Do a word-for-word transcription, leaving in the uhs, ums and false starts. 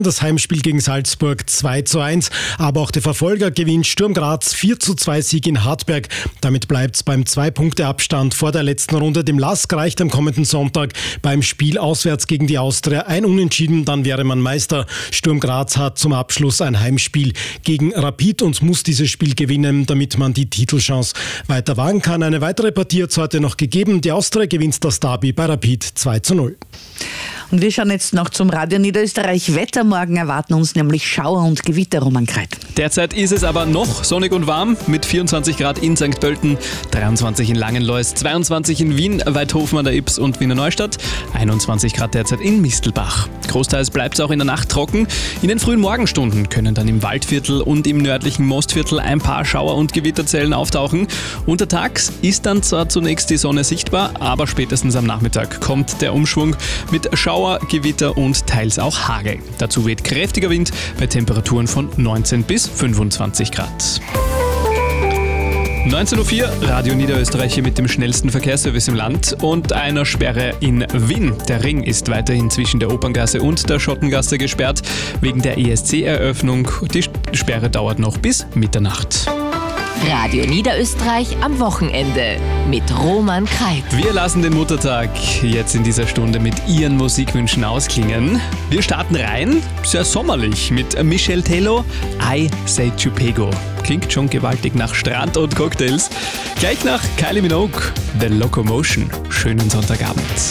Das Heimspiel gegen Salzburg zwei zu eins, aber auch der Verfolger gewinnt Sturm Graz vier zu zwei Sieg in Hartberg. Damit bleibt es beim Zwei-Punkte-Abstand vor der letzten Runde. Dem Lask reicht am kommenden Sonntag beim Spiel auswärts gegen die Austria ein Unentschieden, dann wäre man Meister. Sturm Graz hat zum Abschluss ein Heimspiel gegen Rapid und muss dieses Spiel gewinnen, damit man die Titelchance weiter wagen kann. Eine weitere Partie hat es heute noch gegeben. Die Austria gewinnt das Derby bei Rapid zwei zu null. Und wir schauen jetzt noch zum Radio Niederösterreich Wetter. Morgen erwarten uns nämlich Schauer und Gewitter, Roman Kreit. Derzeit ist es aber noch sonnig und warm mit vierundzwanzig Grad in Sankt Pölten, dreiundzwanzig in Langenlois, zweiundzwanzig in Wien, Weidhofen an der Ybbs und Wiener Neustadt, einundzwanzig Grad derzeit in Mistelbach. Großteils bleibt es auch in der Nacht trocken. In den frühen Morgenstunden können dann im Waldviertel und im nördlichen Mostviertel ein paar Schauer- und Gewitterzellen auftauchen. Untertags ist dann zwar zunächst die Sonne sichtbar, aber spätestens am Nachmittag kommt der Umschwung mit Schauer, Gewitter und teils auch Hagel. Dazu weht kräftiger Wind bei Temperaturen von neunzehn bis fünfundzwanzig Grad. neunzehn Uhr vier, Radio Niederösterreich mit dem schnellsten Verkehrsservice im Land und einer Sperre in Wien. Der Ring ist weiterhin zwischen der Operngasse und der Schottengasse gesperrt wegen der E S C-Eröffnung. Die Sperre dauert noch bis Mitternacht. Radio Niederösterreich am Wochenende mit Roman Kreit. Wir lassen den Muttertag jetzt in dieser Stunde mit Ihren Musikwünschen ausklingen. Wir starten rein, sehr sommerlich, mit Michel Tello, I Say Chupego. Klingt schon gewaltig nach Strand und Cocktails. Gleich nach Kylie Minogue, The Locomotion. Schönen Sonntagabend.